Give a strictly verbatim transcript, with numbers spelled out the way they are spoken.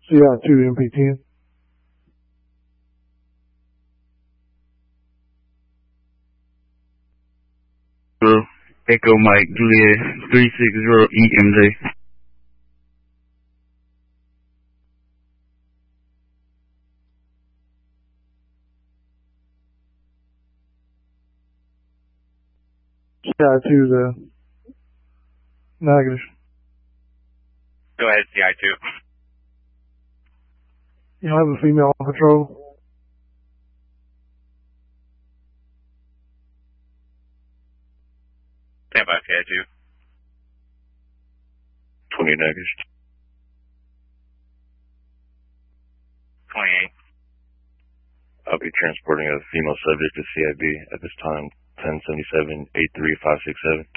C I two M P ten. Echo Mike Juliet three six zero E M J. C I two the negative. Go ahead, C I two. You don't have a female on patrol? Stand by, C I two. twenty negative. twenty-eight. I'll be transporting a female subject to C I B at this time, ten seventy-seven eight three five six seven.